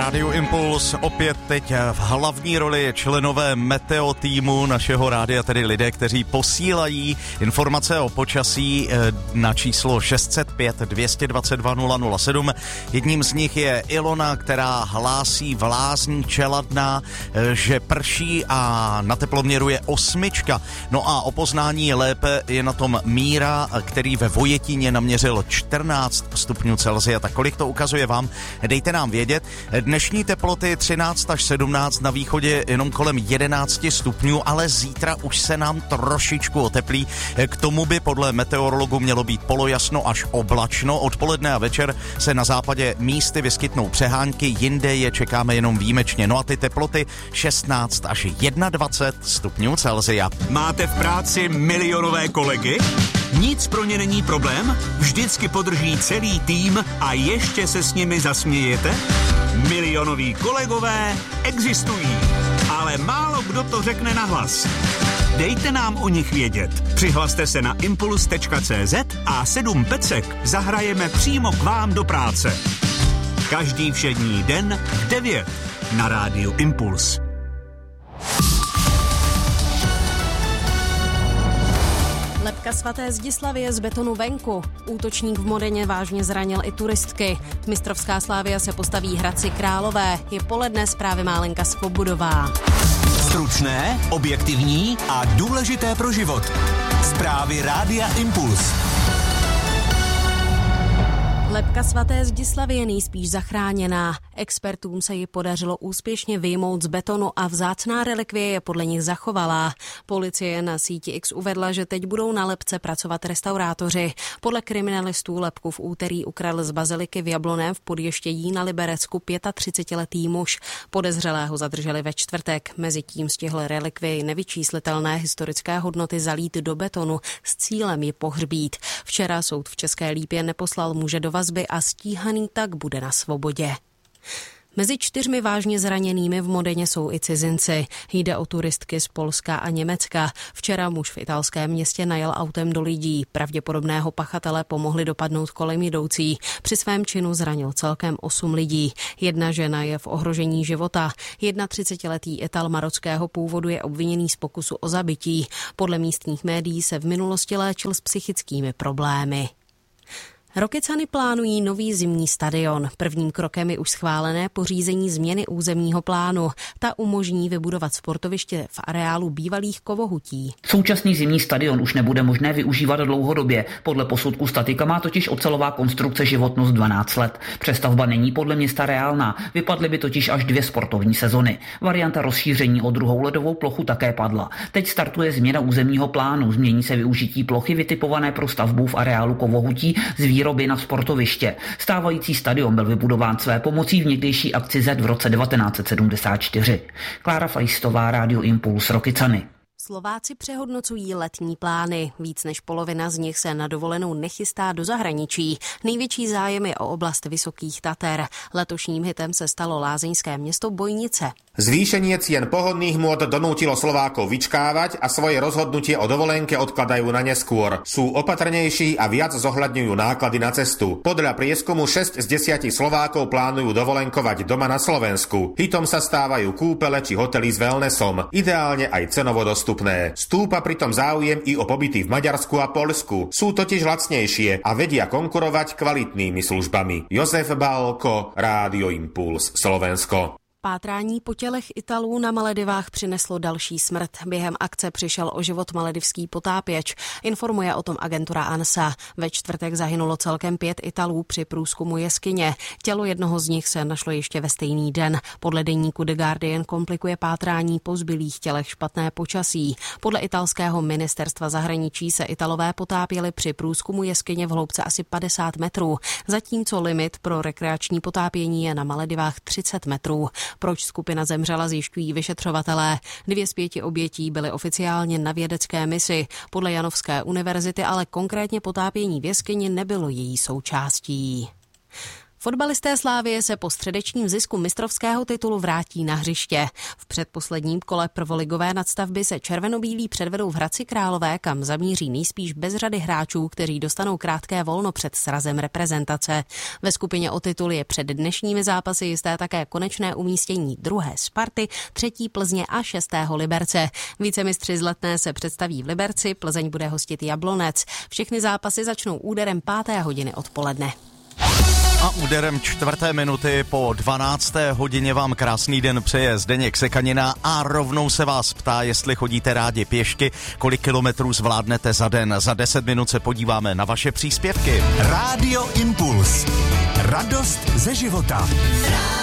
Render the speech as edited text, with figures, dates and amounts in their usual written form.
Rádiu Impuls opět teď v hlavní roli členové meteo týmu našeho rádia, tedy lidé, kteří posílají informace o počasí na číslo 605 222 007. Jedním z nich je Ilona, která hlásí v Lázních Čeladná, že prší a na teploměru je 8. No a o poznání lépe je na tom Míra, který ve Vojetíně naměřil 14 stupňů Celsia. Tak kolik to ukazuje vám? Dejte nám vědět. Dnešní teploty 13 až 17, na východě jenom kolem 11 stupňů, ale zítra už se nám trošičku oteplí. K tomu by podle meteorologů mělo být polojasno až oblačno. Odpoledne a večer se na západě místy vyskytnou přehánky, jinde je čekáme jenom výjimečně. No a ty teploty 16 až 21 stupňů Celsia. Máte v práci milionové kolegy? Nic pro ně není problém? Vždycky podrží celý tým a ještě se s nimi zasmějete? Milionoví kolegové existují, ale málo kdo to řekne nahlas. Dejte nám o nich vědět. Přihlaste se na impuls.cz a 7 pecek zahrajeme přímo k vám do práce. Každý všední den v 9 na rádiu Impuls. Lebka svaté Zdislavie z betonu venku. Útočník v Modeně vážně zranil i turistky. Mistrovská Slavia se postaví Hradci Králové. Je poledne, zprávy má Lenka Svobodová. Stručné, objektivní a důležité pro život. Zprávy rádia Impuls. Lebka svaté Zdislavie je nejspíš zachráněná. Expertům se ji podařilo úspěšně vyjmout z betonu a vzácná relikvie je podle nich zachovalá. Policie na síti X uvedla, že teď budou na lebce pracovat restaurátoři. Podle kriminalistů lebku v úterý ukradl z baziliky v Jablonném v Podještědí na Liberecku 35letý muž. Podezřelého zadrželi ve čtvrtek. Mezitím stihl relikvii nevyčíslitelné historické hodnoty zalít do betonu s cílem ji pohřbít. Včera soud v České Lípě neposlal muže do vazby a stíhaný tak bude na svobodě. Mezi 4 vážně zraněnými v Modeně jsou i cizinci. Jde o turistky z Polska a Německa. Včera muž v italském městě najel autem do lidí. Pravděpodobného pachatele pomohli dopadnout kolem jdoucí. Při svém činu zranil celkem 8 lidí. Jedna žena je v ohrožení života. 31letý Ital marockého původu je obviněný z pokusu o zabití. Podle místních médií se v minulosti léčil s psychickými problémy. Rokycany plánují nový zimní stadion. Prvním krokem je už schválené pořízení změny územního plánu. Ta umožní vybudovat sportoviště v areálu bývalých Kovohutí. Současný zimní stadion už nebude možné využívat dlouhodobě. Podle posudku statika má totiž ocelová konstrukce životnost 12 let. Přestavba není podle města reálná. Vypadly by totiž až 2 sportovní sezony. Varianta rozšíření o druhou ledovou plochu také padla. Teď startuje změna územního plánu. Změní se využití plochy vytipované pro stavbu v areálu Kovohutí z výroby na sportoviště. Stávající stadion byl vybudován své pomocí v někdejší akci Z v roce 1974. Klára Fajstová, Rádio Impuls, Rokycany. Slováci přehodnocují letní plány. Víc než polovina z nich se na dovolenou nechystá do zahraničí. Největší zájem je o oblast Vysokých Tater. Letošním hitem se stalo lázeňské město Bojnice. Zvýšenie cien pohodných môd donútilo Slovákov vyčkávať a svoje rozhodnutie o dovolenke odkladajú na neskôr. Sú opatrnejší a viac zohľadňujú náklady na cestu. Podľa prieskumu 6 z 10 Slovákov plánujú dovolenkovať doma na Slovensku. Hitom sa stávajú kúpele či hotely s wellnessom, ideálne aj cenovo dostupné. Stúpa pritom záujem i o pobyty v Maďarsku a Poľsku. Sú totiž lacnejšie a vedia konkurovať kvalitnými službami. Jozef Bálko, Rádio Impuls, Slovensko. Pátrání po tělech Italů na Maledivách přineslo další smrt. Během akce přišel o život maledivský potápěč. Informuje o tom agentura ANSA. Ve čtvrtek zahynulo celkem 5 Italů při průzkumu jeskyně. Tělo jednoho z nich se našlo ještě ve stejný den. Podle deníku The Guardian komplikuje pátrání po zbylých tělech špatné počasí. Podle italského ministerstva zahraničí se Italové potápěli při průzkumu jeskyně v hloubce asi 50 metrů, zatímco limit pro rekreační potápění je na Maledivách 30 metrů. Proč skupina zemřela, zjišťují vyšetřovatelé. 2 z 5 obětí byly oficiálně na vědecké misi. Podle Janovské univerzity ale konkrétně potápění v jeskyni nebylo její součástí. Fotbalisté Slavie se po středečním zisku mistrovského titulu vrátí na hřiště. V předposledním kole prvoligové nadstavby se červenobílí předvedou v Hradci Králové, kam zamíří nejspíš bez řady hráčů, kteří dostanou krátké volno před srazem reprezentace. Ve skupině o titul je před dnešními zápasy jisté také konečné umístění 2. Sparty, 3. Plzně a 6. Liberce. Vícemistři z Letné se představí v Liberci, Plzeň bude hostit Jablonec. Všechny zápasy začnou úderem 5. hodiny odpoledne. A úderem 4. minuty po 12. hodině vám krásný den přeje Zdeněk Sekanina a rovnou se vás ptá, jestli chodíte rádi pěšky, kolik kilometrů zvládnete za den. Za 10 minut se podíváme na vaše příspěvky. Rádio Impuls. Radost ze života.